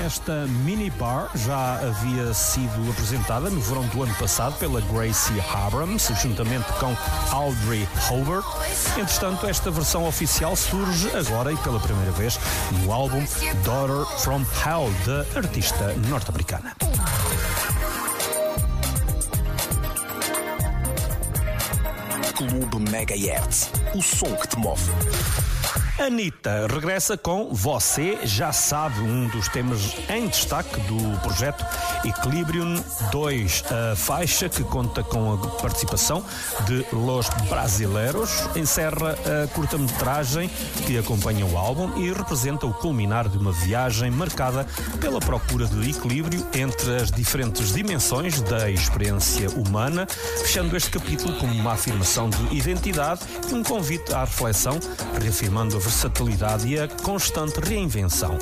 Esta minibar já havia sido apresentada no verão do ano passado pela Gracie Abrams, juntamente com Audrey Hobart. Entretanto, esta versão oficial surge agora e pela primeira vez no álbum Daughter from Hell, da artista norte-americana. Clube Megahertz, o som que te move. Anitta regressa com Você Já Sabe, um dos temas em destaque do projeto Equilibrium 2. A faixa, que conta com a participação de Los Brasileiros, encerra a curta-metragem que acompanha o álbum e representa o culminar de uma viagem marcada pela procura de equilíbrio entre as diferentes dimensões da experiência humana, fechando este capítulo como uma afirmação de identidade e um convite à reflexão, reafirmando a versatilidade e a constante reinvenção.